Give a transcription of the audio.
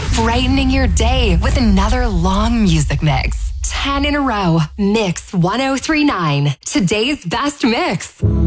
brightening your day with another long music mix. 10 in a row. Mix 1039. Today's best mix.